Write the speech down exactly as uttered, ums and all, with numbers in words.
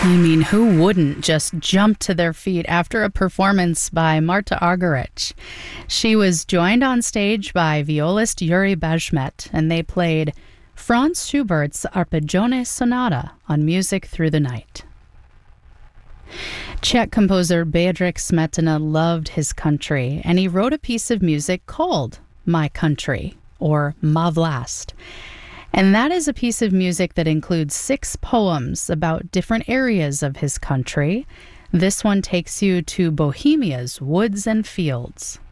I mean, who wouldn't just jump to their feet after a performance by Marta Argerich? She was joined on stage by violist Yuri Bajmet, and they played Franz Schubert's Arpeggione Sonata on Music Through the Night. Czech composer Bedřich Smetana loved his country, and he wrote a piece of music called My Country, or Má vlast. And that is a piece of music that includes six poems about different areas of his country. This one takes you to Bohemia's woods and fields.